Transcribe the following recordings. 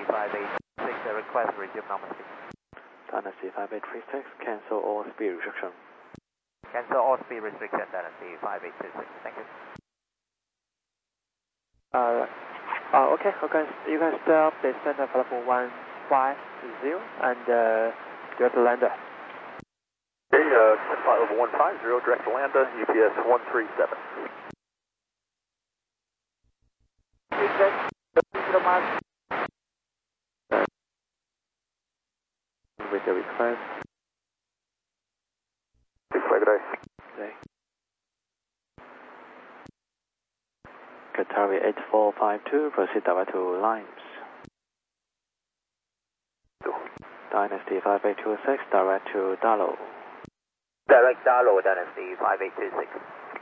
586, request resume normal speed. Dynasty 5836, cancel all speed restriction. Cancel all speed restriction, Dynasty 5826. Thank you. Okay, you can stop the center platform 150 and direct lander. Okay, flight level 150, direct to Lambda, UPS 137. With the request. Good day. Today. Qatari 8452, proceed direct to Limes. Dynasty 5826, direct to Dalo. Direct Dalo, Dynasty 5826.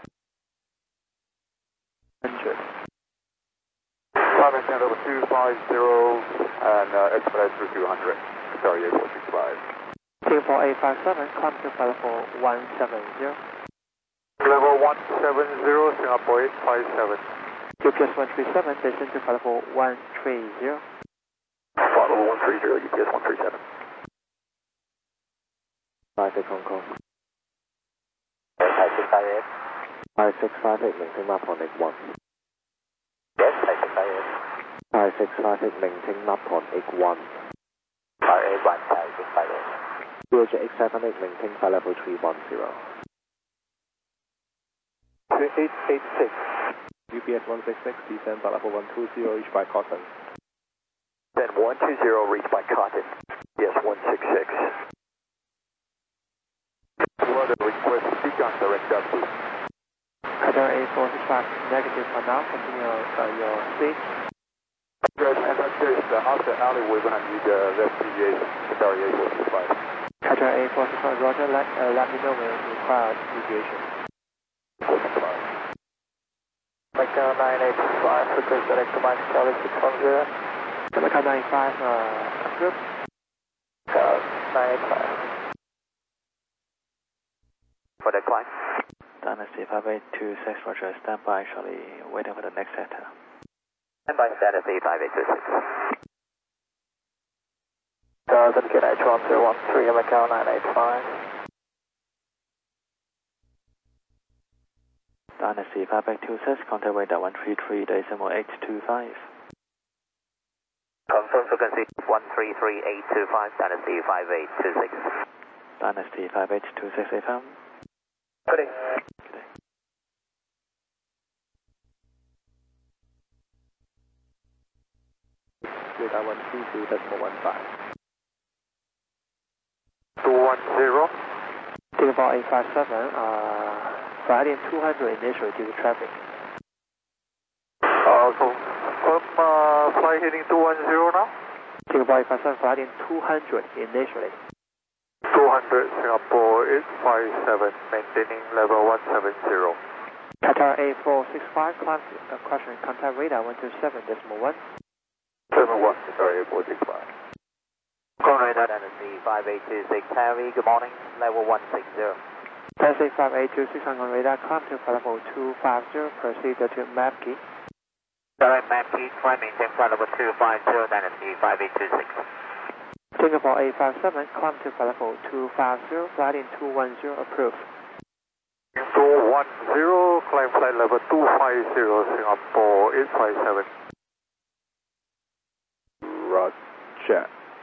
100. Climate level 250 and expedite through 200. Qatari 8465. Singapore 857, climb to platform 170. Level 170, Singapore 857. UPS 137, descend to platform 130. Flight level 130, UPS 137. 56 Hong Kong. 5658. 5658, maintain map on X1. Yes, 5658. 5658, maintain map on X1. RA1, 5658. Roger X78, maintain flight level 310. 886. UPS 166, descend flight level 120, reach by Cotton. Then 120, reach by Cotton. Yes, 166. Weather request, speak on direct W. Qatar 8465, negative for now, continue your speed. Good, and there's after alley, we're going to need left deviation, Qatari 8465. Qatar 8465, roger, let me know when you require deviation. Macau 985, request direct to Mike Charlie 610. Macau 95, group. Macau 985. For the climb. Dynasty 5826, roger, stand by, actually waiting for the next sector. Stand by, Dynasty 5826. Doesn't get H1013, Macau 985. Dynasty 5826, contact radar 133.825. Confirm frequency 133.825, Dynasty 5826. Dynasty 5826 FM. Good day. Good day. Radar 122.15. 210. Singapore 857, flight in 200 initially due to traffic. Confirm flight heading 210 now. Singapore 857, flight in 200 initially. 200, Singapore 857, maintaining level 170. Qatar 8465, climb question, contact radar 127.1. 71, Qatari 8465. Radar Dynasty 5826, Harry, good morning, level 160. Dynasty 5826 on radar, climb to platform 250, proceed to map key. Direct map key, climb maintain flight level 250, Dynasty 5826. Singapore 857, climb to platform 250, flight in 210, approved. 210, climb flight level 250, Singapore 857. Roger.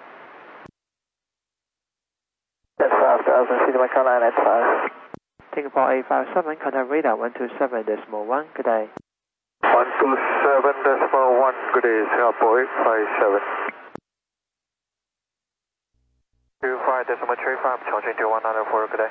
That's 5000, City Macau 985. Singapore 857, contact radar 127.1. Good day. 127.1, good day, Singapore 857. 25.35, Chongqing to 194, good day.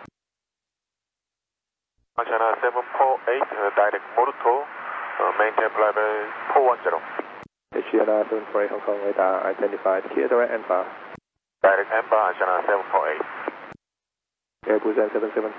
China 748, direct Moto, maintain flight level 410. HCNR 748 Hong Kong radar identified, clear direct EMBAR. Direct EMBAR, China 748. Airbus 77.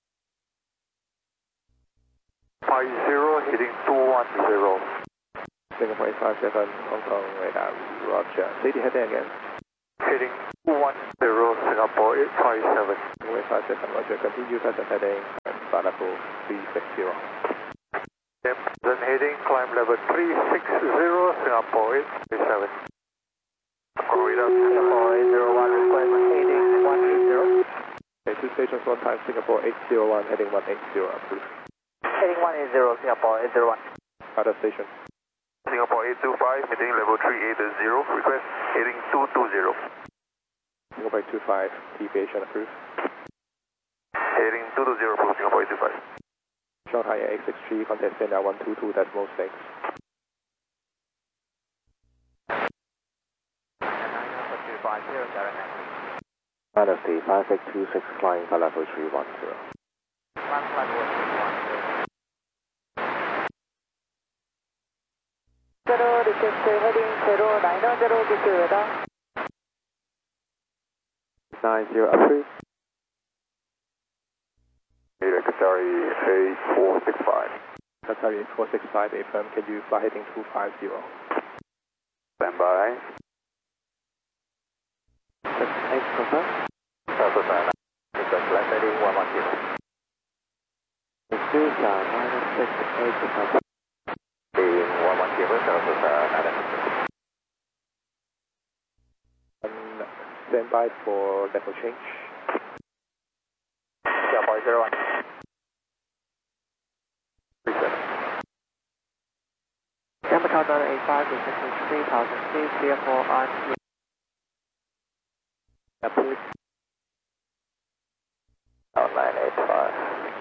50, heading 210. Singapore 857 Hong Kong radar, roger. City heading again. Heading 210, Singapore 857. Singapore 857, roger. Continue present heading and flight level 360. Then heading, climb level 360, Singapore 857. radar. Singapore 801, request heading 180. Okay, 2 stations, 1 time, Singapore 801, heading 180, approved. Heading 180, Singapore 801. Other station. Singapore 825, heading level 380, request heading 220. Singapore 825, deviation approved. Heading 220, approved, Singapore 825. Shanghai AX63, contact standard 122.6. Dynasty 5626, flying for level 310. Heading 090 radar. 90 approved. Qatari 8465. Qatari 8465, AFM, can you fly heading 250? Stand by. X confirm. Request land heading 110. Excuse -68 confirm. Heading 110, Stand by for level change. Singapore 01. Number 985, position 3000 feet, clear for on. Approved. 985.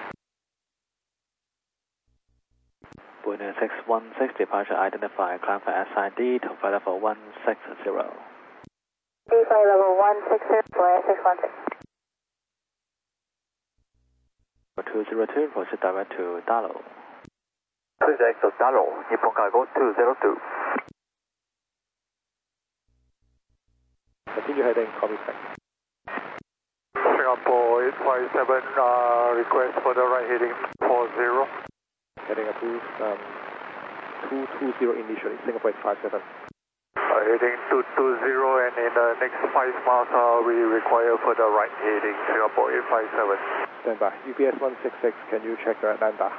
Bonus 616, departure identified, climb for SID, to flight level 160. D5 level 160 for 616. 202, proceed direct to Dalo. Please exit Dalo, Nippon Cargo 202. Continue heading, call me back. Singapore 857, request for the right heading 40. Heading approved. 220 initially, Singapore 857. Heading 220, and in the next 5 miles, we require for the right heading Singapore 857. Stand by. UPS 166, can you check the Atlanta?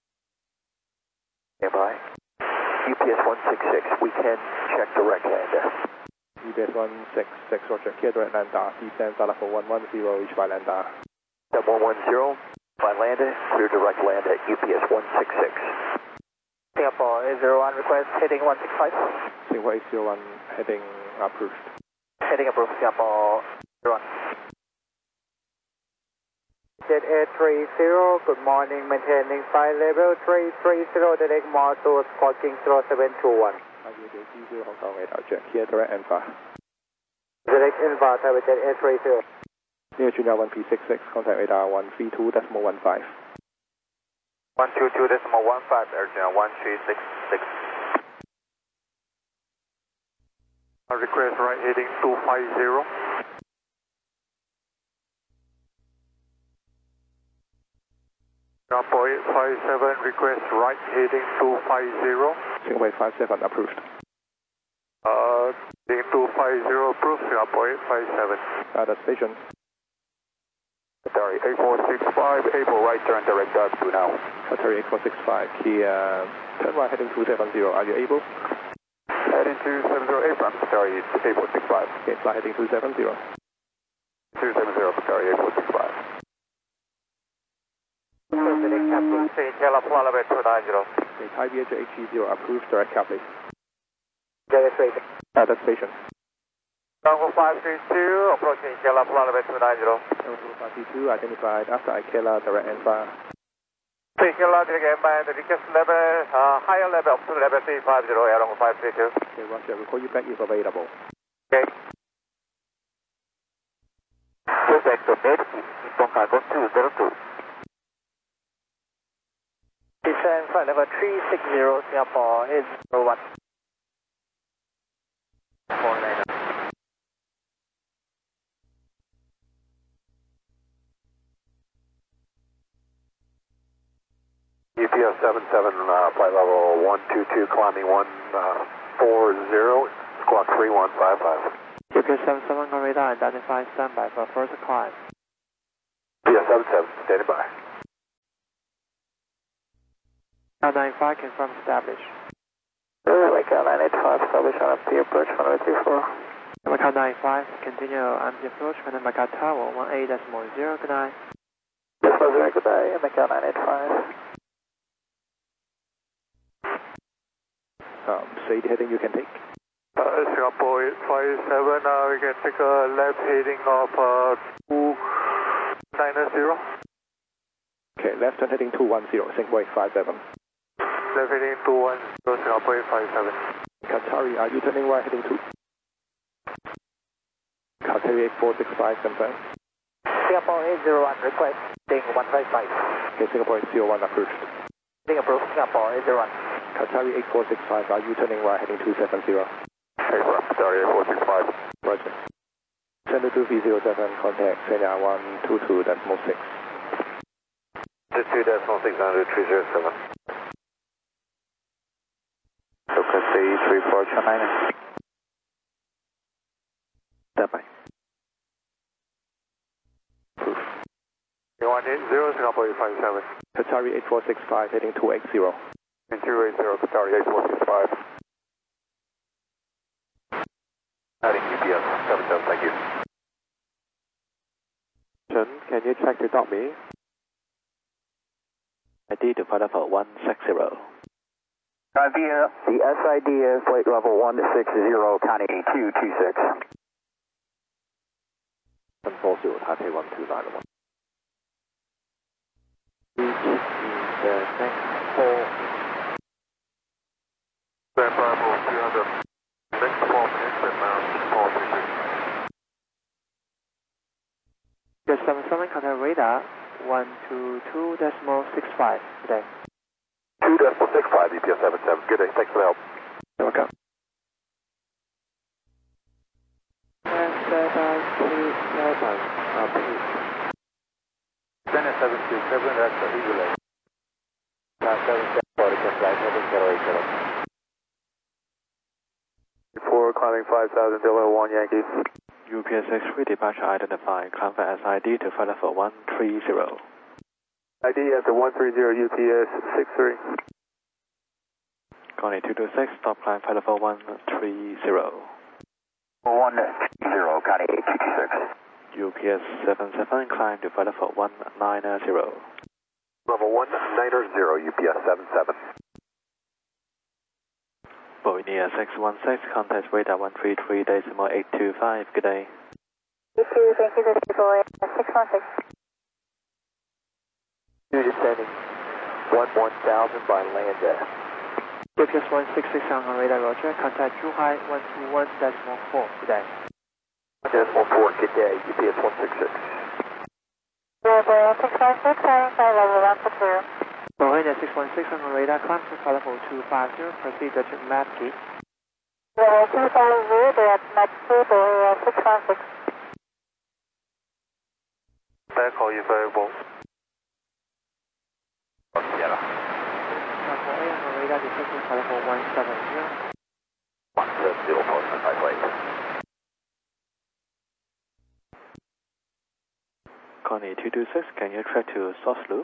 Nearby. UPS 166, we can check direct lander. UPS 166, roger. Clear direct Atlanta. Descend for 110, reach by Atlanta. 110, by lander, clear direct land at UPS 166. Singapore 801, request heading 165. Singapore 801, heading approved. Heading approved, Singapore 01. Jet 830, good morning, maintaining flight level 330, direct more to squawking 0721. Hong Kong radar jet, clear direct Alpha. Direct Alpha, Tower Jet 830. Near Junior 1P66, contact radar 132.15. 122.15, Air 1366. Request right heading 250. Singapore 857, request right heading 250. Singapore 857, approved. Heading 250, approved, Singapore 857. Other station. Qatari 8465, able right turn direct dot to now. Qatari 8465, key turn right heading 270, are you able? Heading 270, from Qatari 8465. Okay, fly heading 270. 270, Qatari 8465. Heading Captain Street, Yellow Flyer 290. Okay, Thai BH 830, approved, direct Capley. Jet 830. Other station. Tango 532, approaching Yellow Flyer 290. 532, identified after Ikela, direct Alpha. Take Yellow, direct Alpha, the request level, higher level up to level 350, Aero 532. Okay, roger, we'll call you back if available. Okay. Perfect, okay. Nippon Cargo 202. Descend flight level 360, Singapore 801. 49. UPS 77, flight level 122, climbing 140, squawk 3155. UPS 77 on radar, identify standby for first climb. UPS 77, standing by. 995, confirm established. Like 985, establish on up the approach 1024. Macau 95, continue empty approach, Panama Macau Tower 18.0, good night. Good day, Macau 985. Say the heading you can take. Singapore 857, we can take a left heading of 290. Okay, left turn heading 210, Singapore 857. Left heading 210, Singapore 857. Qatari, are you turning right heading 2? Qatari 8465, confirm. Singapore 801, requesting 155. Okay, Singapore 801 approved. Heading approved, Singapore 801. Qatari 8465, are you turning right heading 270? Hey, Qatari 8465. Roger. Center 2V07, contact Senya 122.6. 2.600 Lucas 34 China. Stand by. 180, Singapore 857. Qatari 8465, heading 280. 280, Qatari 8465. Heading UPS 77, thank you. Can you check to stop me? ID to flight level 160. The SID is flight level 160, County 226. 140, Taipei 1291. Reach in the next 4. Stand by for 300. Next 4 minutes and now 433. Just 77, contact radar 122.65 today. 2.65 EPS 77, good day, thanks for the help. You're welcome. And 737, please. China 727, that's the regular. 774, request flight heading 080. 4 climbing 5000, Delta 1 Yankee. UPS X3 departure identified, climb for SID to flight level 130. ID after 130, UPS 63. Connie 226, stop climb flight level 130. 160, County 226. UPS 77, climb to flight level 190. Level 190, UPS 77. Boeing 616, contact radar 133.825, good day. You too, thank you, this is Boeing 616. Descending 11,000 by land. UPS 166 on radar, roger. Contact Zhuhai 121.4, good day. 1.4, good day, UPS 166. Boeing 616, flying flight level 160. Boeing 616 on radar, climb to flight level 250, proceed to map key. Level 250, direct map key, Boeing 616. Backhaul available. Sierra. Boeing on radar, detecting flight level 170. 170, approachment by plane. Connie 226, can you track to Soslu?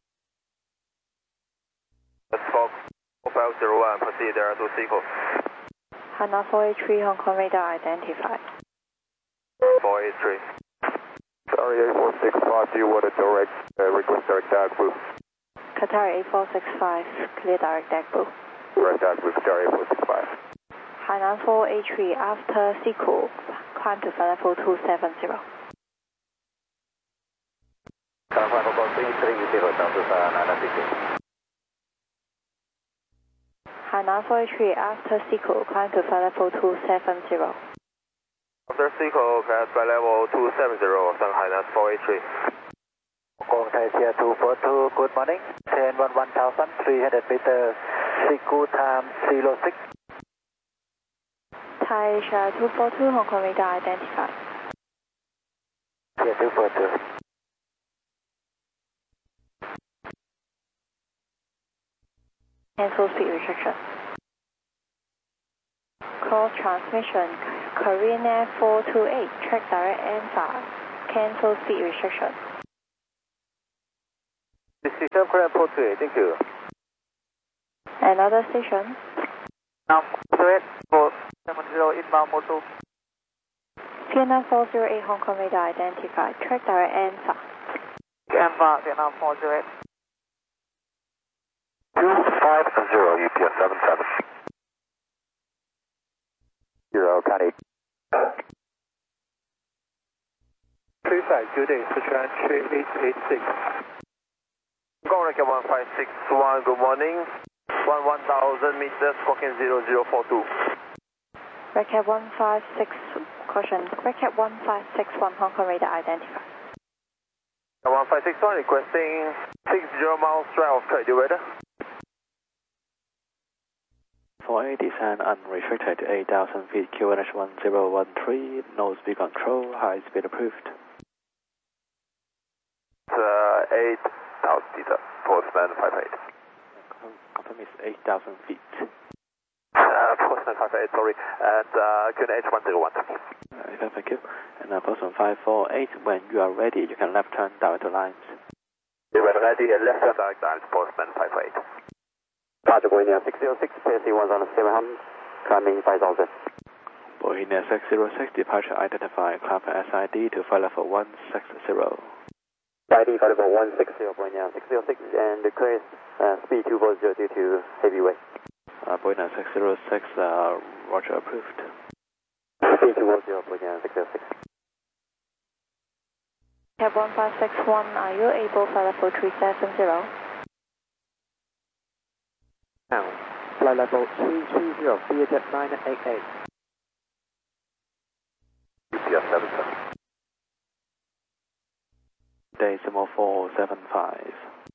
Fox 501, proceed there to Sequel. Hana 483, Hong Kong radar identified. 483. Sorry, 8465, do you want a direct, request direct tag group? Qatar 8465, clear direct deck blue. Direct tag group, Qatari 8465. Hainan 483, after Sequel, climb to flight level 270. Flight level 330, down to Nana Sequel. Hainan 483, after Sequel, climb to flight level 270. After Sequel, at flight level 270, Shanghai, that's 483. Hong Kong Taisia 242, good morning. 10 1,300 meters, Sequel time 06. Taisha 242, Hong Kong radar identified. Yeah, 242. Cancel speed restriction. Cross transmission, Korean Air 428, track direct N5. Cancel speed restriction. System Korean 428, thank you. Another station. Now, 470 inbound mode 2. Vietnam 408 Hong Kong radar identified. Track direct answer. Canva, Vietnam 408. 250 UPS 77. 0 Connie. Cliffside, good day, Sichuan 3886. Go Record 1561, good morning. 1000 meters, squawking 0042. Record 156, caution. Record 1561 Hong Kong radar identified. 1561 requesting 60 miles straight of track, the weather. 48 descend unrestricted to 8,000 feet, QNH 1013, no speed control, high speed approved. 8,000 feet, Postman 58. Confirm it's 8,000 feet. Postman 58, sorry, and QNH 101. Thank you. And Postman 548, when you are ready, you can left turn direct to lines. You are ready, left turn direct lines, Postman 58. Roger, Bohemia 606, PSC 1700, climbing 5000. Bohemia 606, departure identified, climb for SID to flight level 160. ID flight level 160, Bohemia 606, and decrease speed 240 due to heavy weight. Bohemia 606, Roger approved. Speed 240, Bohemia 606. Cab 1561, are you able flight level 370? Now, flight level 330, Vietjet 988. UPS 77. Decimal 475.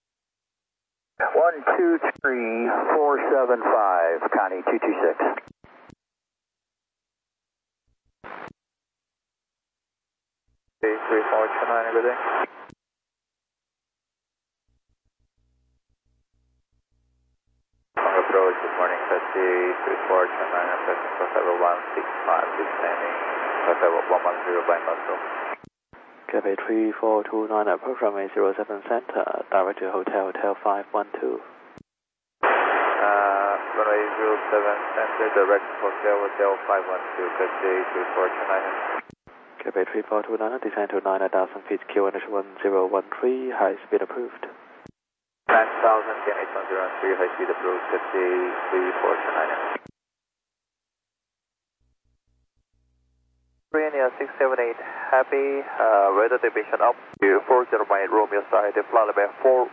123475, Connie 226. Okay, 3429, good day. Approach, good morning, taxi 3429, approaching cross level 165, descending cross level 110 by Moscow. Cafe 3429, approach runway 07 center, direct to Hotel 512. Runway 07 center, direct to Hotel 512, taxi 3429. Cafe 3429, descend to 9,000 feet, QNH 1013, high speed approved. 9,000, QNH 1013, high speed approved, taxi 3429. Korea 678, happy, weather division up to 40 by Romeo side, flight level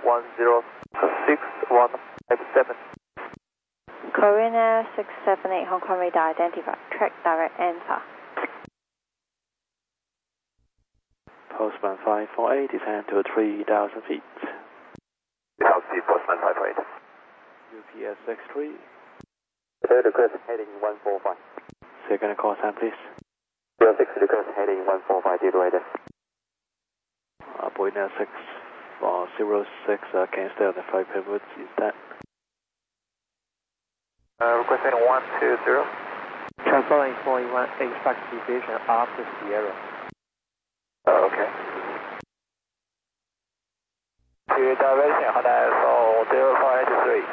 4106157. Korean Air 678 Hong Kong radar identified. Track direct answer. Postman 548, descend to 3,000 feet. 3,000 feet, Postman 548. UPS 63. Third request, heading 145. Second call sign, please. 06 request, heading 145, deal radar. Boeing 606, can you stay on the flight pivots instead? Request heading 120. Transferring 41, expect deviation after Sierra. Okay. To diversion, Honda 0583.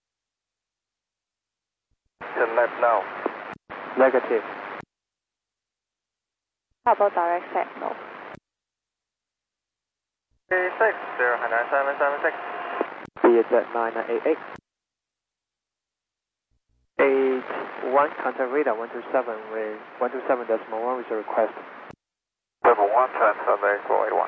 Turn left now. Negative. How about direct signal? 36, 0776. Vietjet 988. 81, contact radar 127 with 127.1 with a request. Level 1, transfer base 481.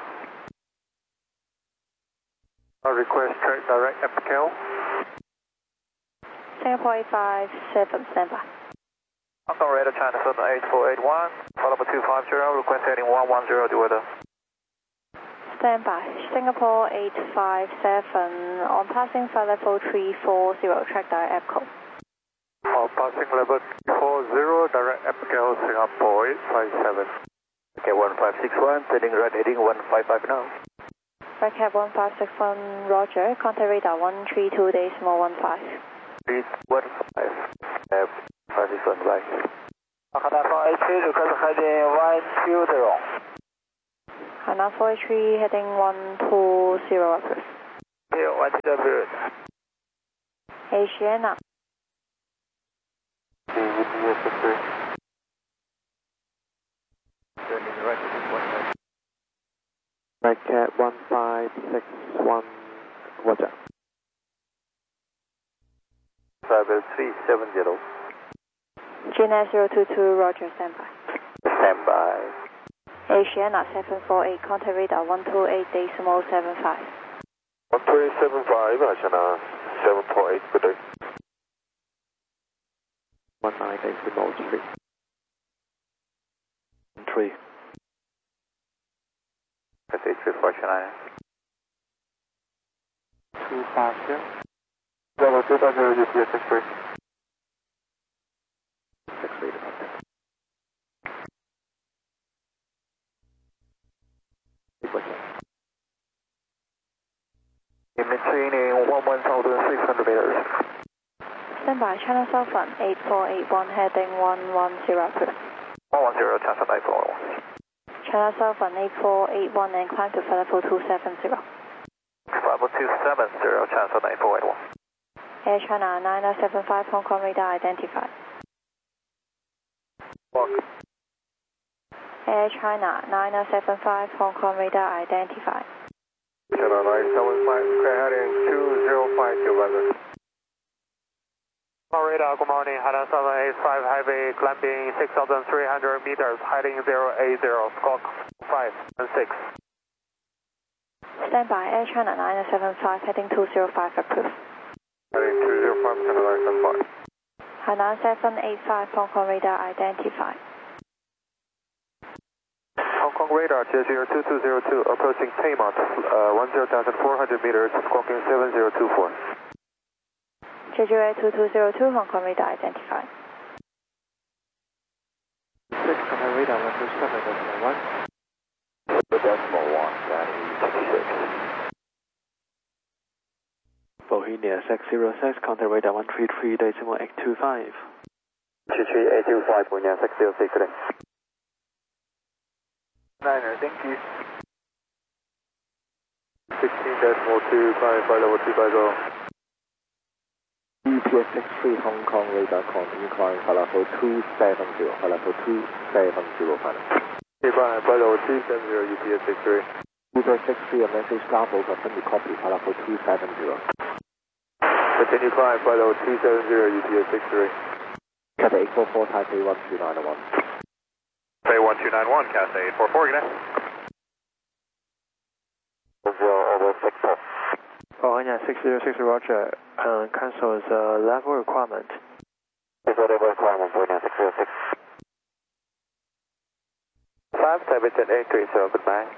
Request track direct FKL. Singapore 857, standby. Hong Kong radar China 78481, follow up 250, request heading 110, the weather. Standby. Singapore 857, on passing flight level 340, track direct EPCO. On passing level 40, direct FKL Singapore 857. Okay, 1561, turning right heading 155 now. Record 1561, Roger. Contact radar 132 decimal 15. 315, 561, right. Honda 483, request heading 120. Hana 43 heading 120 approved. Here, 120. Asiana. right to 618. Right cat 1561, Roger. 5370. GNS 022, Roger, standby. Standby. Asiana 748, contact radar 128.75. 128.75, Asiana 748, good day. 19.3. 3. Cathay 349. 250. Level 250, UPS 63. 63 departure. Maintaining 11,600 meters. Standby, China Southern 8481, heading 110, approved. 110, China 9411. China Southern 8481 and climb to flight level 270. Flight level 270, China 9481. Air China 9075, Hong Kong radar identified. Walk. Air China 9075, Hong Kong radar identified. China 975, clear heading 205 to weather. Radar, good morning, Hana 785 Heavy, climbing 6,300 meters, heading 080, squawk 5 and 6. Standby, Air China 9075, heading 205, approved. Heading 205, China 975. Hana 785, Hong Kong radar identified. Hong Kong radar, JGR 2202, approaching Taymont, 10,400 meters, squawking 7024. JGR 2202, Hong Kong radar identified. 6, contact radar 127.1. Decimal 1, Danny 66. Bohemia 606, contact radar 133.825. 33825, Bohemia 606, good day. Niner, thank you. 16.2, climb flight level 250. UPS 63 Hong Kong radar continue climb flight level 270, flight level 270 final. Climb flight level 270, UPS 63. UPS 63, a message garble continue copy flight level 270. Continue climb flight level 270, UPS 63. Cathay 844, Taipei 12901. Taipei 1291, Cathay 844, good day. Over 64. Bohemia 606, Roger, cancels level requirement. Level requirement, Bohemia 606. 5, Taipei 10830, goodbye.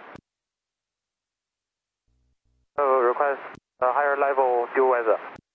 Request a higher level due weather.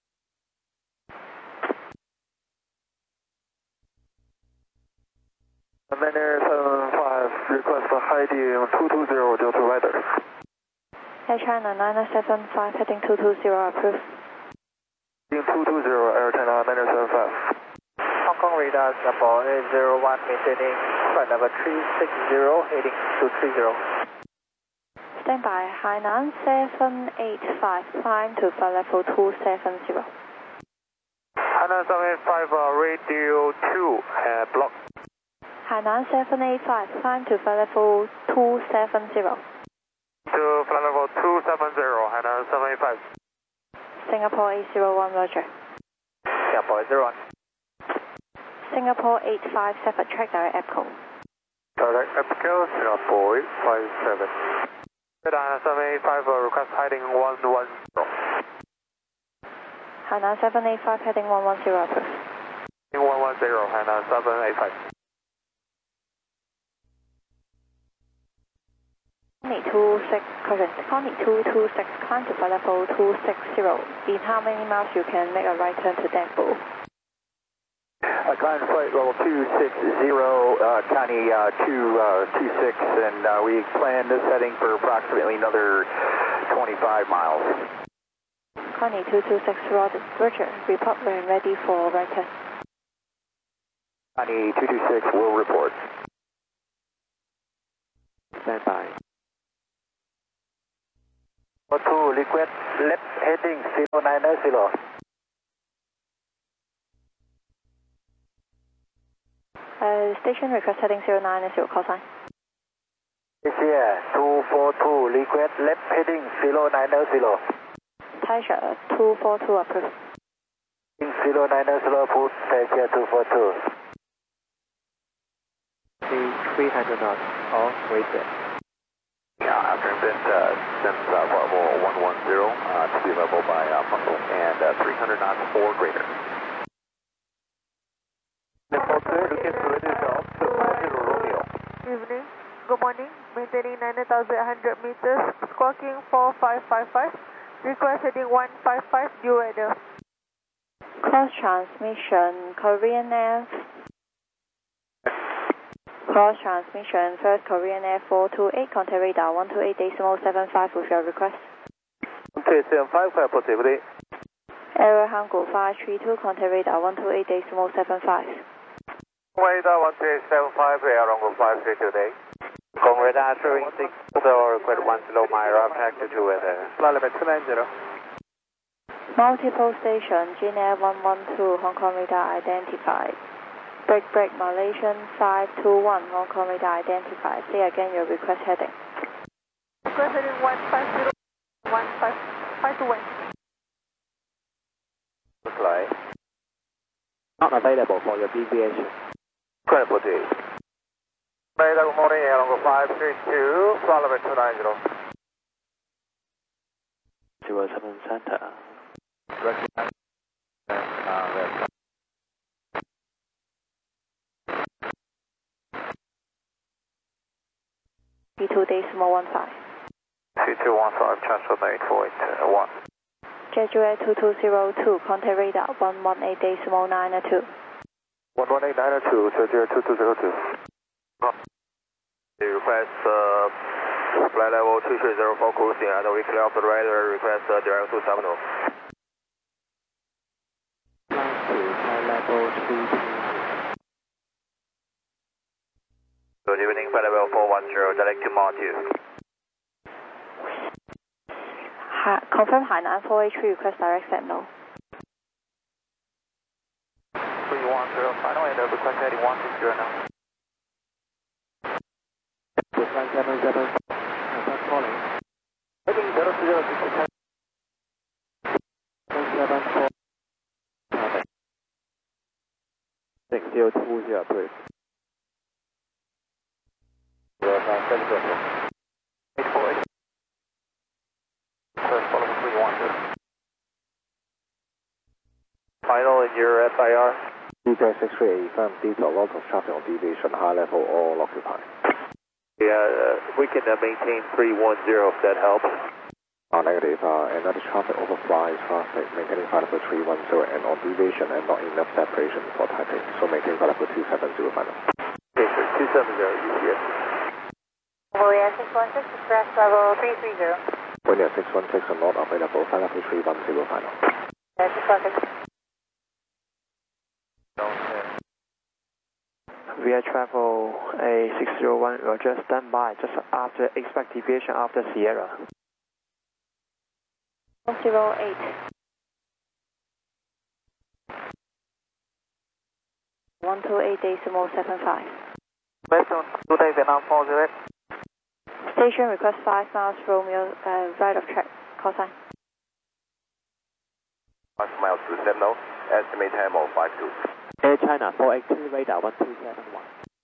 Manner 75, request a heading 220 due to weather. Air China 9075, heading 220, approved. Heading 220, Air China 975. Hong Kong radar number 801, maintaining flight level 360, heading 230. Standby, Hainan 785, climb to flight level 270. Hainan 785, radio 2, block. Hainan 785, climb to flight level 270. To flight level 270, Hainan 785. Singapore 801, Roger. Singapore 801. Singapore 857, track direct Echo. Direct Echo, Singapore 857. Hainan 785, request heading 110. Hainan 785, heading 110, approved. Heading 110, Hainan 785. Connie 26, correct. Connie 226, climb to flight level 260. In how many miles you can make a right turn to Denver? Climb flight level 260, Connie 226, and we plan this heading for approximately another 25 miles. Connie 226, Roger. Report when ready for right turn. Connie 226 will report. Stand by. 2, request left heading 090. Station request heading 090, call sign. Asia 242, request left heading 090. Taisha 242 approved. 090, put Asia 242. 300 knots, all waited. Yeah, after bit since Bravo 110 to be level by Pungle and 300 knots or greater. Evening. Good morning. Maintaining 9,800 meters. Squawking 4555. Request heading 155. Due weather. Cross transmission, Korean Air. Cross transmission, first Korean Air 428, contact radar 128.75 with your request. 128.75, clear positivity. Aero Hangul 532, contact radar 128.75. Radar 128.75, Air Hangul 532 today. Kong radar showing 6, so request 10 mile up taxi to weather. Flight limit 290. Multiple station, GNair 112, Hong Kong radar identified. Break Malaysian 521, Hong Kong radar identified. Say again your request heading. Request heading 150, 15521. Flight. Not available for your deviation. Clear for day. Radar, good morning, Air Hangul 532, flight limit 290. 07 Center. B2.15. 2215, transfer made 481. Jeju 2202, contact radar 118.902. 118.902, Jeju 2202. Request flight level 230 for cruising and we clear off the radar. Request direct to Terminal. Flight level 320. Good evening, flight level 410, direct to Maldives. Confirm Hainan 483, request direct signal. 310, final and request heading 160 now. 177, start calling. Heading 060. 174. 6020, please. 848. First follow 310. Final in your SIR. DJ 638, firm detail, lot of traffic on deviation, high level, all occupied. Yeah, we can maintain 310 if that helps. Negative, another traffic overflies traffic, maintaining flight level 310 and on deviation and not enough separation for Taipei, so maintain flight level 270 final. Okay, sir, 270 UCS. Korea 616, express level 330. Wind 616 and not available, flight level 310 final. 616. Via travel A601, Roger, stand by just after expect deviation after Sierra. 108. 128.75. West on 2 days Vietnam 408. Station request 5 miles Romeo, right of track, call sign. 5 miles to Sentinel, estimate time of 52. Air China 482, radar 1271.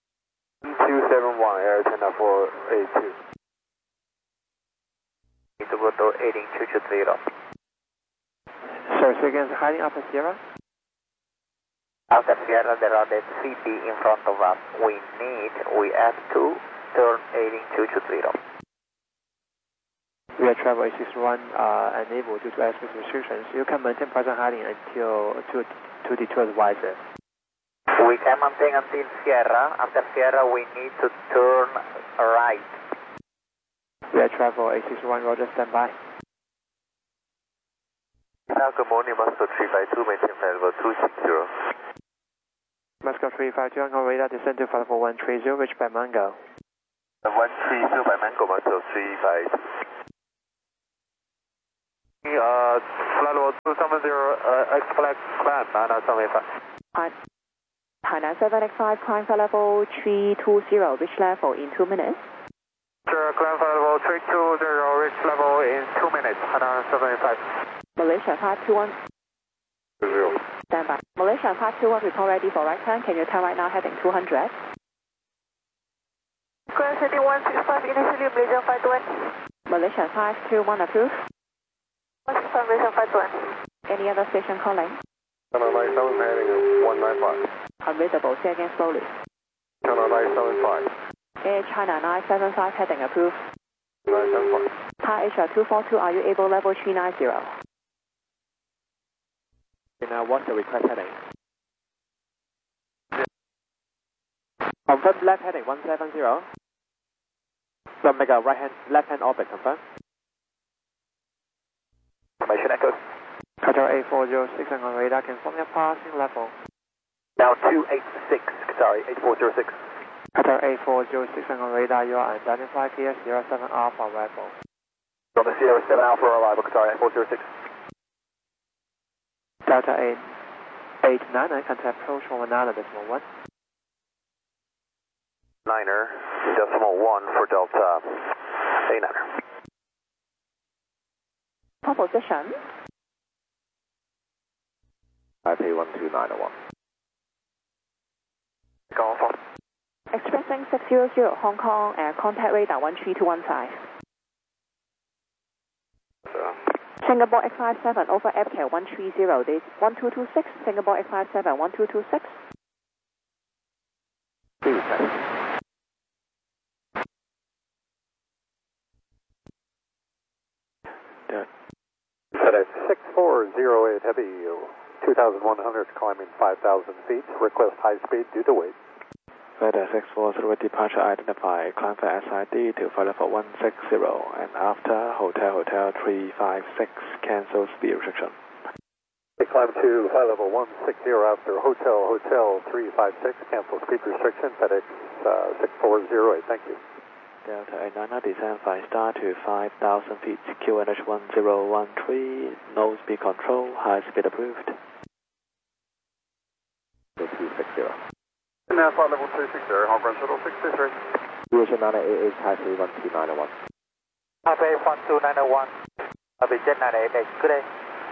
271, Air China 482. Interval 18220. Sorry, so again, hiding after Sierra? After Sierra, there are the CP in front of us. We have to turn 18220. Via travel A601, unable due to airspace restrictions. You can maintain present hiding until 2D2 advisor. We can maintain until Sierra. After Sierra, we need to turn right. Via travel A601, Roger, stand by. Good morning, Moscow 352, maintain flight level 260. Moscow 352, Hong Kong radar, descend to flight level 130, reach by Mango. 130 by Mango, Moscow 352. Flight level 270, X-Flag climb, 9785. Hainan 785, climb flight level 320, reach level in 2 minutes. Sure, climb flight level 320, reach level in 2 minutes, 175. Malaysia 521. 0. Stand by. Malaysia 521, report ready for right turn. Can you turn right now heading 200? Request heading 165, initially Malaysia 521. Malaysia 521 approved. 165 Malaysia 521. Any other station calling? Channel 97 heading 195. Unreadable. Say again slowly. Channel 975. Air China 975 heading approved. 975. Thai Asia 242, are you able level 390? Now what's the request heading? Confirm left heading 170. So make a left hand orbit, confirm. Information echo. Qatar A406 and on radar, confirm your passing level. Now 286, sorry, 8406. Qatar A406 and on radar, you are identified here, 07 Alpha arrival. On the 07 Alpha arrival, Qatar 8406. Delta 889, I can approach from another decimal 1. 9er, decimal 1 for Delta 89er. Pole position. Taipei 12901. Golf. Expressing 600 Hong Kong, contact radar 13215. Singapore X57 over FK 130, this 1226, Singapore X57 1226. FedEx 6408 Heavy, 2,100 climbing 5,000 feet. Request high speed due to weight. FedEx 640 departure identified, climb for SID to flight level 160 and after Hotel 356, cancel speed restriction. Climb to flight level 160 after Hotel 356, cancel speed restriction. FedEx 6408, thank you. Delta 89 descend 5 star to 5,000 feet, QNH 1013, no speed control, high speed approved. 260. Now flight level 260, Hong Kong Shuttle 63. Eurasian 988, Taipei 12901. Taipei 12901. Jet 988, good day.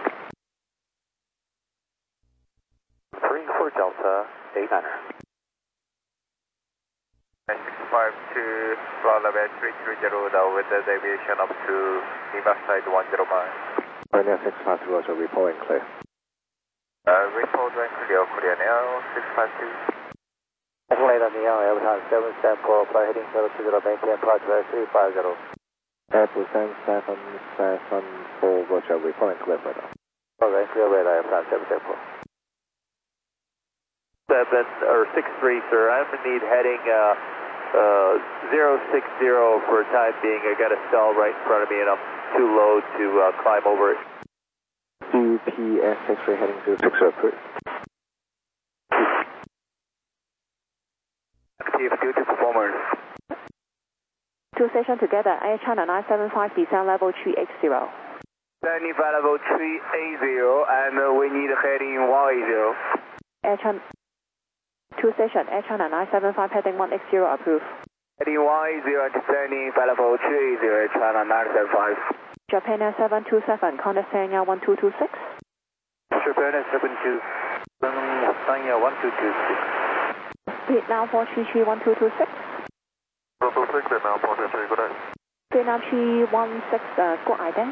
3 for Delta 89er. 965 to flight level 330 now with the deviation up to Lima side 10 miles. Pioneer 652, also reporting clear. Report when clear, Korean Air 652. Later Neo, Airbus 774, flight heading 020, maintain approach 350. Airbus 774, Roger, reporting clear for now. Okay, clear radar, Airbus 774. 63, sir. I'm in need heading 060 for a time being. I got a cell right in front of me and I'm too low to climb over it. UPS 63 heading 060 approved. Active duty performance. Two stations together, Air China 975, descend level 380. Landing flight level 380 and we need heading 180. Air China, two station, Air China 975, heading 180 approved. Heading 180 and descending flight level 380, Air China 975. Japan Air 727, contact Sanya 1226. Japan Air 727, Sanya 1226. Vietnam 433 1226. 126, Vietnam 433, good day. Vietnam 316, good ident.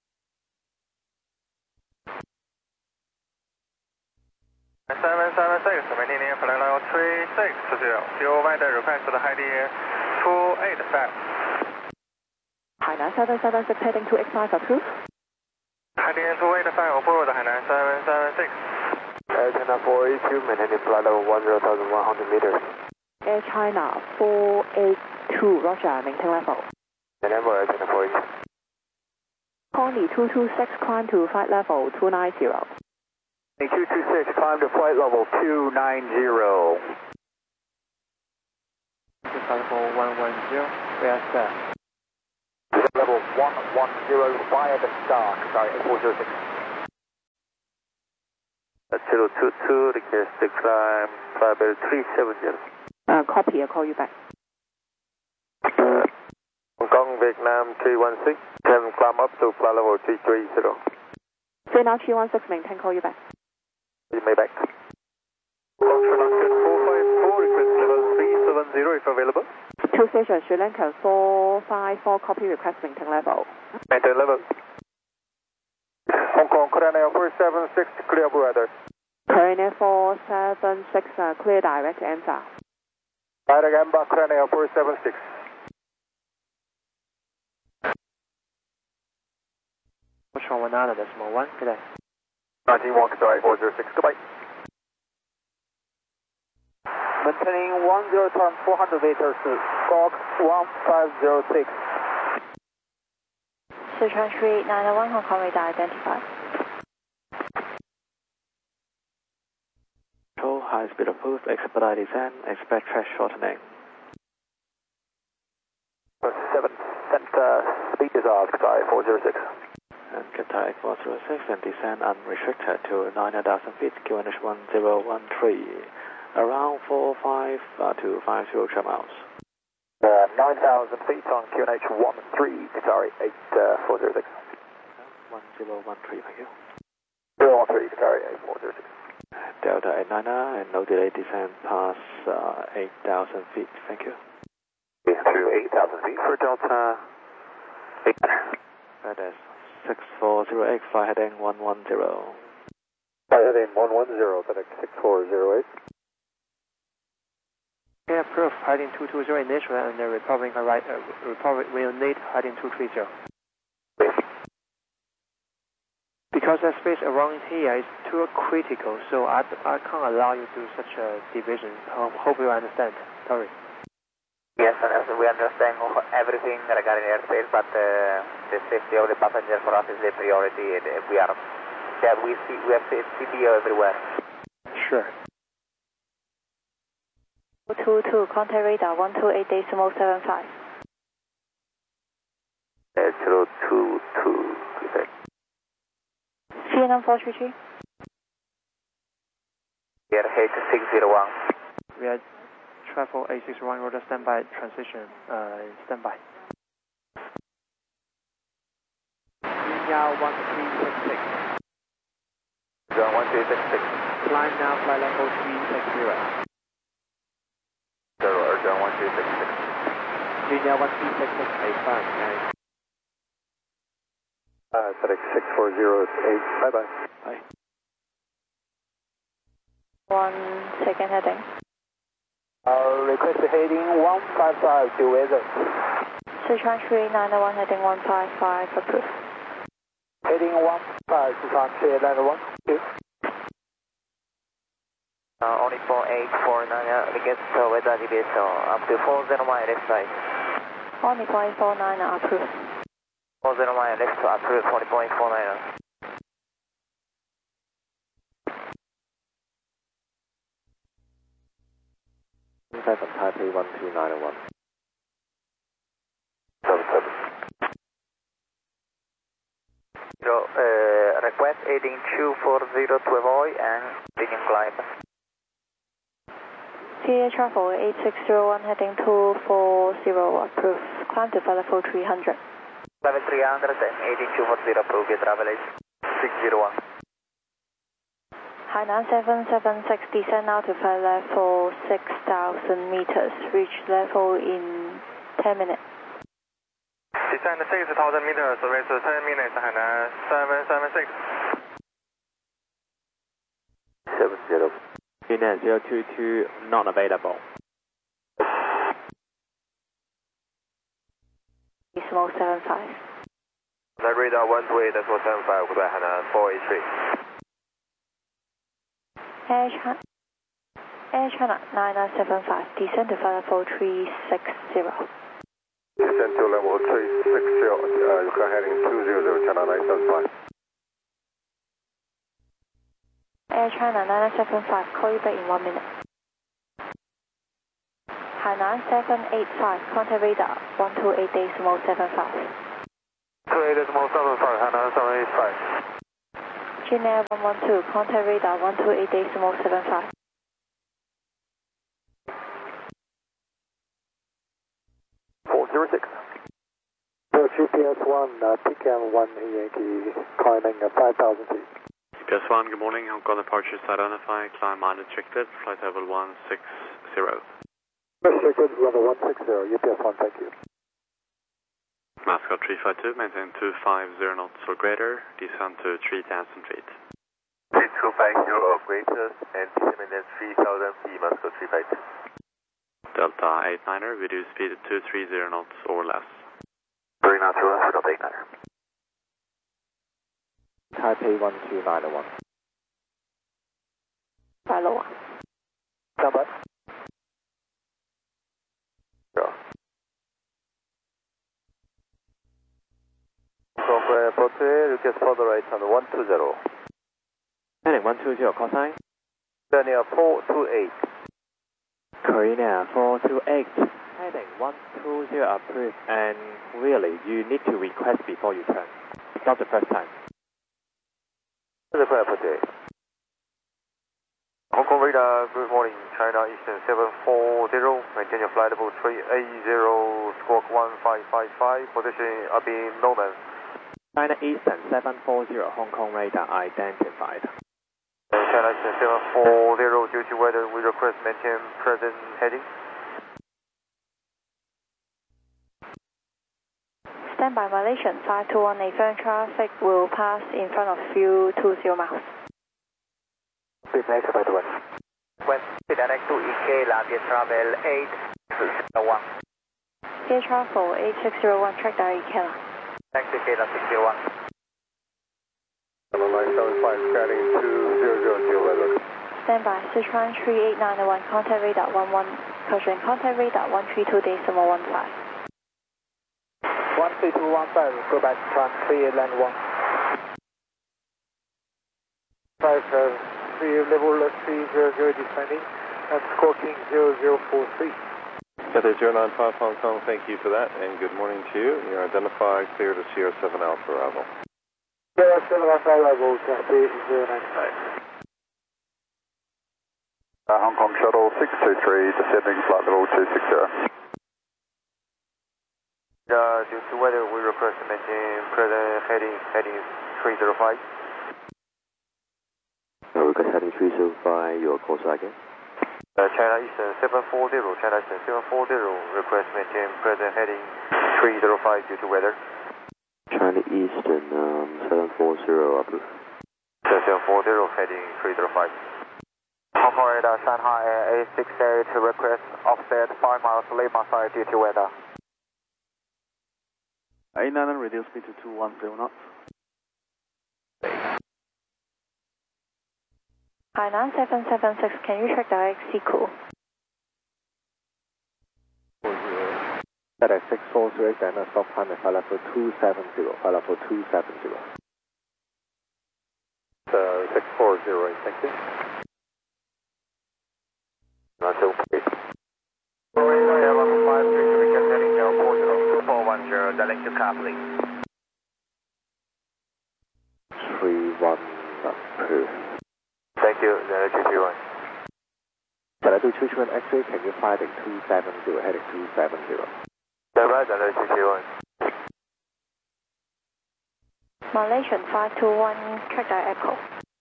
Maintaining flight level 360, fuel weather request to the heading 285. Hainan 776, heading 2X5 approved. Heading 285, aboard Hainan 776. Air China 482, maintaining flight level 10,100 meters. Air China 482, Roger, maintain level. Remember, Air China 482. Pony 226, climb to flight level 290. 226, climb to flight level 290. Flight level 110, we are set. Level 110 via the star, sorry, 8406. 022, request to climb flight level 370. Copy, I'll call you back. Long Vietnam 316, can climb up to flight level 330. Vietnam 316, maintain, call you back. You may back. Foxtrot London 454, request level 370 if available. Two stations, Sri Lanka 454, copy request, maintain level. Maintain level. Hong Kong, Korean Air 476, clear weather. Korean Air 476, clear direct answer. Direct Amba, Korean Air 476. Foxtrot 19.1, good day. 19-1, sorry, 406, goodbye. Maintaining 10 turn 400 meters, Fox 1506. Sichuan 3891, Hong Kong radar identified. Control, high speed approved, expedite descent, expect track shortening. 7 center, speed is off, Qatar 406. And Qatar 406 and descend unrestricted to 9,000 feet, QNH 1013, around 45 to 50 miles. 9,000 feet on QNH 13, Qatar 8406. 1013, thank you. 013, Qatar 8406. Delta 899 and no delay descent past 8,000 feet, thank you. Through 8,000 feet for Delta 8. That is 6408, fly heading 110. Fly heading 110, FedEx 6408. Okay, approved, heading 220 initial and the Republic will need heading 230. Because the space around here is too critical, so I can't allow you to do such a division. Hope you understand. Sorry. Yes, we understand everything regarding airspace, but the safety of the passenger for us is the priority. We have CBO everywhere. Sure. 222, contact radar 128.75. 022, Vietnam 433. We are H601. We are travel A61 order standby transition, standby. Yao 1366. John 1366. Climb now, flight level 360. John 1366. Junior 1366, A5, FedEx 6408, bye-bye. Bye. 1 second heading. Request heading 155 to weather. Sichuan 3891, heading 155, approved. Heading 155, Sichuan 3891. Only for 849, we get weather GPS up to 40 mile left side. Only 0.49, approved. 40 mile left to approved 40.49. Seven Taipei 1291. 77. Request heading 240 to avoid and begin climb. CA travel 8601, heading 240, approved. Climb to flight level 300. Level 300 and heading 240 approved, get travel 601. Hainan 776, descend now to flight level 6,000 meters. Reach level in 10 minutes. Descend 6,000 meters, reach 10 minutes, Hainan 776. 70. Unit 022, not available. Small 75. The radar 128, that's 475, goodbye, Hainan 483. Air China 9975, descend to flight level 360. Descend to level 360, you can heading 200, China 975. Air China 9975, call you back in 1 minute. Hainan 785, contact radar 128.75. 28.75, Hainan 785. Jin 112, contact radar 128.75. 406. GPS 1, TCAM 1 Yankee, climbing 5,000 feet. GPS 1, good morning. Hong Kong departure site identified, climb unrestricted, flight level 160. Restricted, level 160, UPS 1, thank you. Mascot 352, maintain 250 knots or greater, descend to 3,000 feet. 3250 or greater, and descend 3,000 feet, Mascot 352. Delta 89er, reduce speed to 230 knots or less. 3 knots or less, Delta 89er. Taipei 12901. Hello. Stand by. From Portugal, request further right on 120. Heading 120, call sign. Korea 428. Korea 428. Heading 120 approved, and really, you need to request before you turn. It's not the first time. The Portugal. Hong Kong radar, good morning. China Eastern 740, maintain your flight level 380, squawk 1555, position Abin Norman. China Eastern 740, Hong Kong radar identified. China Eastern 740, due to weather, we request maintain present heading. Standby Malaysian 521, firm traffic will pass in front of you 20 miles. Please next by the way. West, direct to EK, land air travel 8601. Air travel 8601, track direct Kela. Thanks, EK, land 601. Hello, line 75, scanning 2000 weather. Standby, Sichuan 38901, contact radar 11, caution, contact radar 132.15. 13215, go back, tran 38 land 1. 5, level 300 descending, and squawking 0043. Cathay 095 Hong Kong, thank you for that, and good morning to you. You're identified, clear to Sierra 7 Alpha arrival. Sierra 7 Alpha arrival, Cathay 095. Hong Kong Shuttle 623, descending flight level 260. Due to weather, we request maintain present heading 305. Request heading 305, your call sign again. China Eastern 740, China Eastern 740, request maintain present heading 305 due to weather. China Eastern 740, approved. 740, heading 305. Hong Kong radar, Shanghai Air 868, request offset 5 miles Lima side due to weather. 89 reduce speed to 210 knots. Hainan 776, can you track direct Siku? FedEx 640, and stop time at flight level 270, flight level 270. 640, thank you. Not so quick. Heading 410, direct to Kapling. 31 approved. Thank you, GP1. Can I do Chuchuan X-ray? Can you fly heading 270, heading 270? Standby, GP1. Malaysian 521, track direct Echo.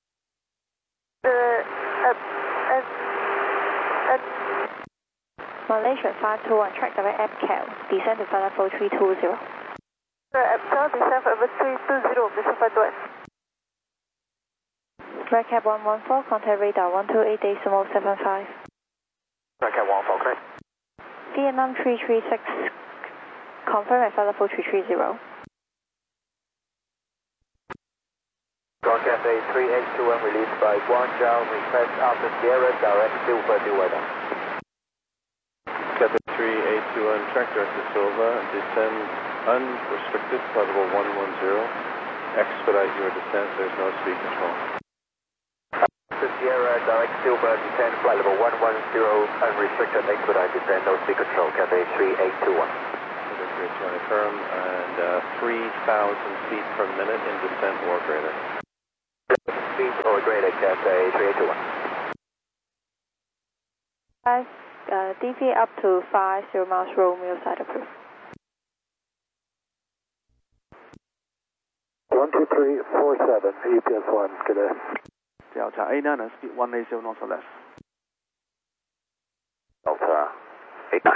Malaysian 521, track direct EPCAL, descend to flight level 320. EPCAL, descend level 320, Mr. Fadwan. Redcap 114, contact radar 128.75. Redcap 114, correct. Vietnam 336, confirm at flight level 330. Broadcast A 3821 released by Guangzhou, request after Sierra direct Silver due weather. Cathay 3821, track direct to Silva, descend unrestricted, flight level 110. Expedite your descent, there's no speed control. Sierra direct Silver, descend flight level 110, unrestricted, expedite descent, no speed control, Cathay 3821. Firm and 3,000 feet per minute in descent or greater. Speed or greater, Cathay 3821. DV up to 50 miles Romeo side approved. 12347, EPS 1, good day. Delta A9 and speed 180 knots or less. Delta 89.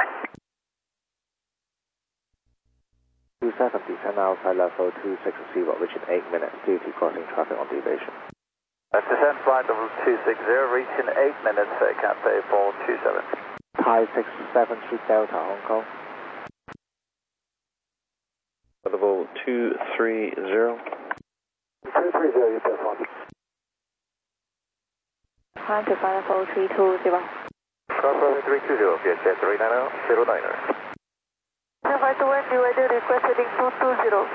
27, descend outside level 260, reaching 8 minutes due to crossing traffic on deviation. Descend flight level 260, reaching 8 minutes, Cathay 427. Thai 673 Delta, Hong Kong. Level 230. 230, EPS 1. Climb to flight level 320. Cross 320, VHF 390, 09er. Flight to wind, weather request heading 220.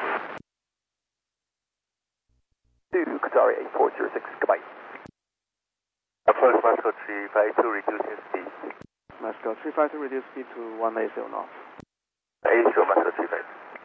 Qatari 8406, goodbye. Approach Moscow 352, reducing speed. Moscow 352, reduce speed to 180 knots. 80, Moscow 352.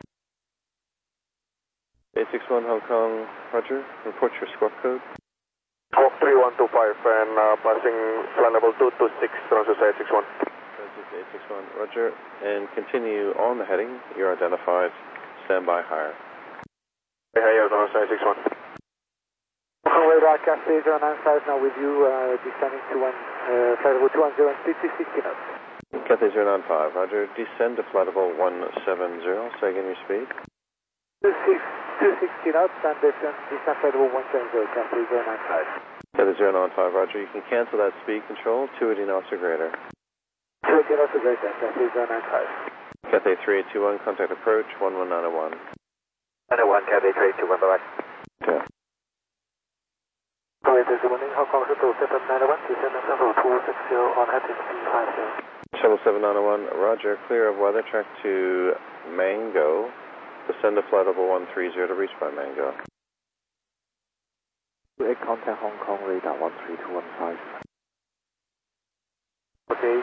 861 Hong Kong, Roger. Report your squawk code. Squawk 3125 and passing flight level 226, transfer 861. Transit 861, Roger. And continue on the heading. You're identified. Stand by higher. Hey, you're transfer 861. Radar Cathay 095 now with you, descending to flight level 210 and speed 660 knots. Cathay 095, Roger. Descend to flight level 170. Say again your speed. 260 knots and descend flight level 170, Cathay 095. Cathay 095, Roger. You can cancel that speed control, 280 knots or greater. 280 knots or greater, Cathay 095. Cathay 3821, contact approach 11901. 901, Cathay 3821, bye-bye. Yeah. This morning, Hong Kong Shuttle 7901, descend level 260 on heading C50. Shuttle 7901, Roger. Clear of weather track to Mango. Descend to flight level 130 to reach by Mango. 28 contact Hong Kong radar 13215. Okay.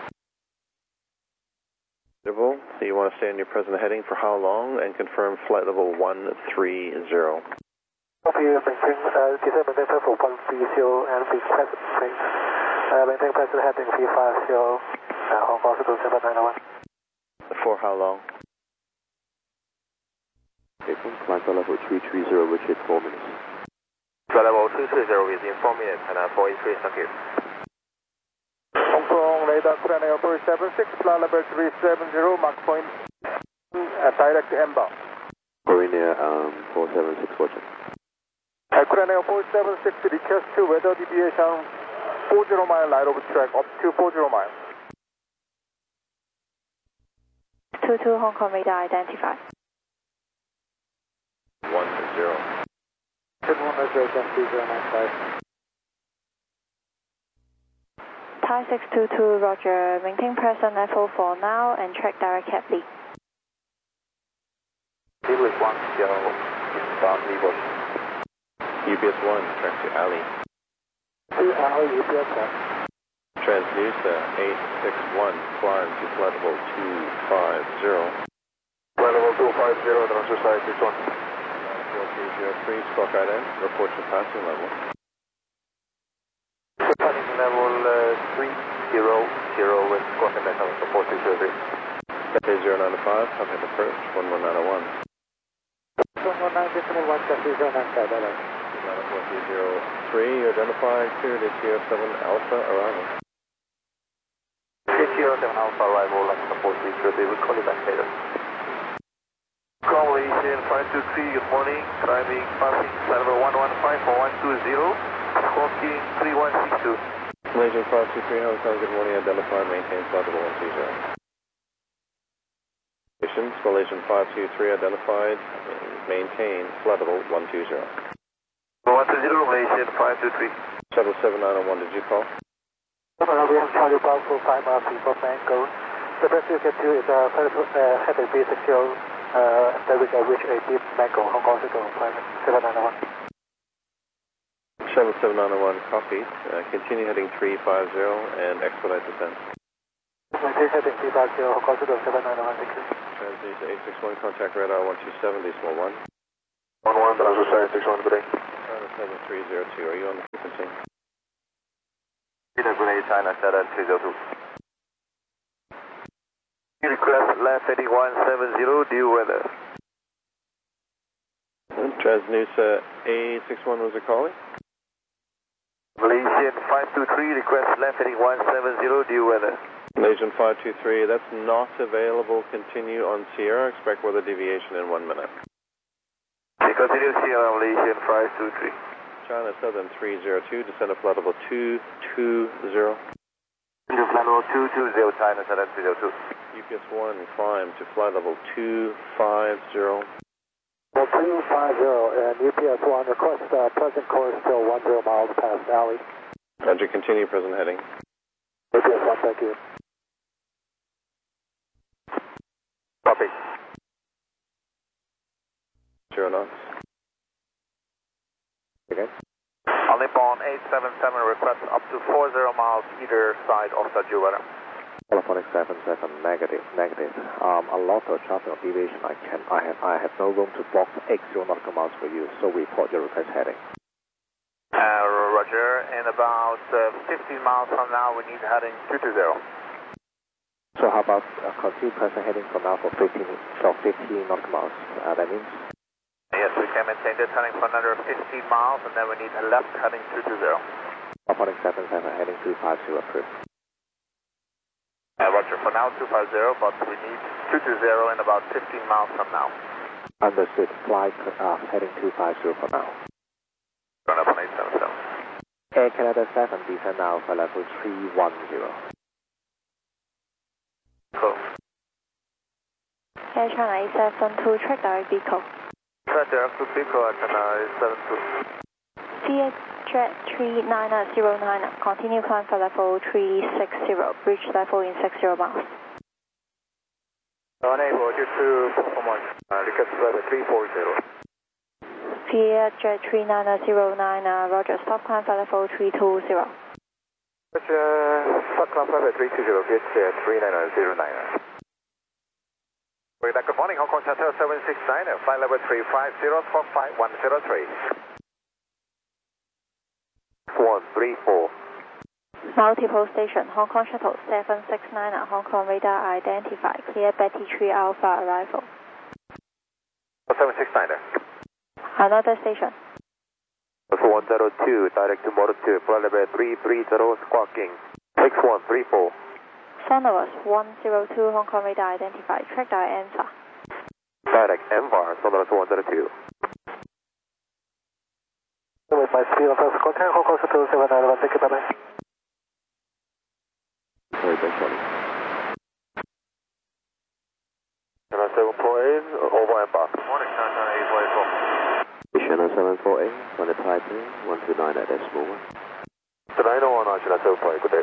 Interval. So you want to stay on your present heading for how long and confirm flight level 130. Copy, maintain, descend maintain level 130 and be present, maintain present heading V50, Hong Kong Shuttle 7901. For how long? April, climb to level 330, which is 4 minutes. Flight level 230 within 4 minutes and 483, thank you. Hong Kong radar Coronel 476, flight level 370, mark point, direct inbound. Korea 476, watching. Coronel 476, request to weather deviation 40 mile right of track up to 40 miles. 22 Hong Kong radar identified. 10. Good one, Roger, Cathay 095. Thai 622, Roger. Maintain present level for now and track direct cab lead. Leeward 1, inbound Leeward. UPS 1, track to Ali. Ali, UPS 1. Transnusa 861, climb to flight level 250. Flight level 250, transfer side 61. 4303, squawk ident, report your passing level. Passing level 300 with squawk ident level 4303. Cathay 095, contact approach 11901. 119, decimal 1, Cathay 095, bye-bye. 4303, you identified, cleared at TO7 Alpha arrival. TO7 Alpha arrival, Lambda 4303, we'll call you back later. Malaysian 523, good morning, climbing, passing, flight level 115 for 120, squawking 3162. Malaysian 523, Hong Kong, good morning, identified, maintain flight level 120. Malaysian 523, identified, maintain flight level 120. 120, Malaysian 523. Shuttle 7901, did you call? We have Charlie Bravo 5 miles before Mango. The best you can do is heading V60, then we can reach a deep Mango, Hong Kong Shuttle 7901. Shuttle 7901, copy. Continue heading 350 and expedite descent. Maintain heading 350, Hong Kong Shuttle 7901, thank you. Transnesia 861, contact radar 127, decimal 1. 11, transfer side 61, good day. 7302, are you on the frequency? Good day, China 7302. Request left heading 170, due weather. Transnusa A61 was a calling. Malaysian 523, request left heading 170, due weather. Malaysian 523, that's not available. Continue on Sierra. Expect weather deviation in 1 minute. Continue Sierra, Malaysian 523. China Southern 302, descend to flight level 220. To flight level 220, China Southern 302. UPS 1, climb to flight level 250. Well, 250 and UPS 1, request present course till 10 miles past alley. Roger, continue present heading. UPS 1, thank you. Copy. 0 knots. Again? On Nippon 877, request up to 40 miles either side of the due weather. Telephonic 77, negative. A lot of traffic of deviation. I have no room to block 80 nautical miles for you, so report your request heading. Roger, in about 15 miles from now, we need heading 220. So how about continue present heading from now for 15 nautical miles? That means? Yes, we can maintain this heading for another 15 miles, and then we need a left heading 220. Telephonic 77, heading 250, approved. Roger, for now 250, but we need 220 in about 15 miles from now. Understood. Flight heading 250 for now. Run up on 877. Air Canada 7, descend now for level 310. Cool. Air China 872, track direct Bico. Track direct to Bico at China 872. Fiat Jet 3909, continue climb for level 360, bridge level in 60 miles. Unable to performance, request level 340. Fiat Jet 3909, roger, stop climb for level 320. Roger, stop climb for level 320, Fiat Jet 3909. Good morning, Hong Kong Charter 769, flight level 350 for flight 103. 134. Multiple station, Hong Kong Shuttle 769, Hong Kong radar identified, clear Betty Tree Alpha arrival. 769. Another station. 102, direct to Motor 2, flight level 330, squawking 6134. Sonorous 102, Hong Kong radar identified, track direct ANSA. Direct MVAR, Sonorous 102. With my speed of first contact, Hong Kong Shuttle 791, thank you, bye-bye. Sorry, thanks, Charlie. China 748, over and back. Morning, China 844. China 748, on the Taipei, 129 at decimal 1. Tonight on China 748, good day.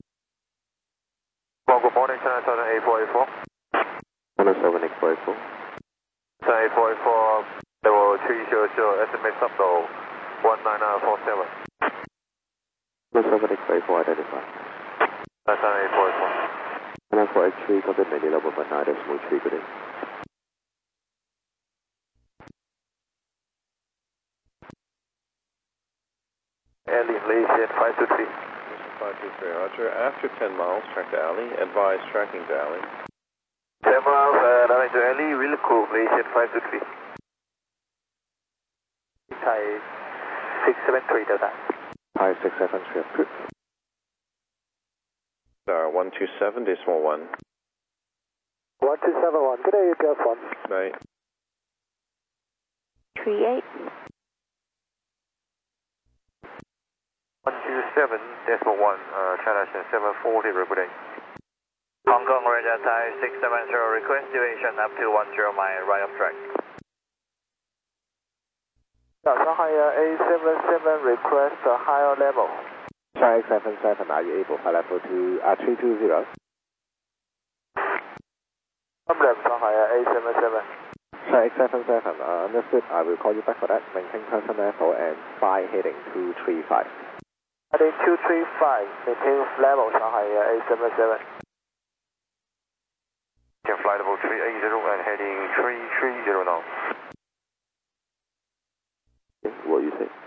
Well, good morning, China 844. China 7844. China 844, level 300, estimate subtotal 19947. China 7844, identified. China 844. China 483, contact mainly level 19 decimal 3, good day. Alley, Malaysian 523. 523, Roger. After 10 miles, track to alley. Advise tracking to alley. 10 miles, running to alley, really cool, Malaysian 523. Thai 673, Delta. Thai 673, approved. 127, decimal 1. 1271, good day, UPS 1. Bye. 38. 127, decimal 1, China 740, good day. Hong Kong radar Thai 670, request duration up to 10 mile right of track. Shanghai 877, request a higher level. China 877, are you able for level 320? Emblem Shanghai 877. China 877, understood. I will call you back for that. Maintain present level and fly heading 235. Heading 235, maintain level Shanghai 877. Can fly level 380 and heading 330 now. What you say?